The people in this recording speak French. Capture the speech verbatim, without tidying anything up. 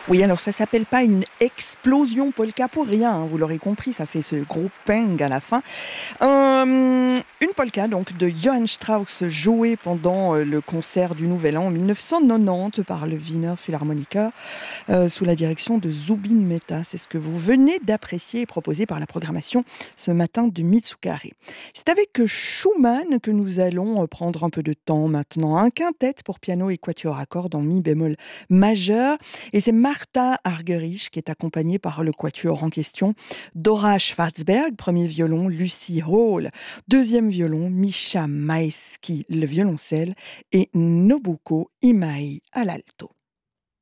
Oui, alors ça s'appelle pas une explosion polka pour rien, hein, vous l'aurez compris, ça fait ce gros ping à la fin. Euh, une polka donc de Johann Strauss jouée pendant euh, le concert du Nouvel An en mille neuf cent quatre-vingt-dix par le Wiener Philharmoniker euh, sous la direction de Zubin Mehta. C'est ce que vous venez d'apprécier et proposé par la programmation ce matin de Mitsukare. C'est avec euh, Schumann que nous allons euh, prendre un peu de temps maintenant. Un quintet pour piano et quatuor à cordes en mi bémol majeur. Et c'est Martha Argerich qui est accompagnée par le quatuor en question. Dora Schwarzberg, premier violon, Lucy Hall, deuxième violon, Misha Maeski, le violoncelle, et Nobuko Imai à l'alto.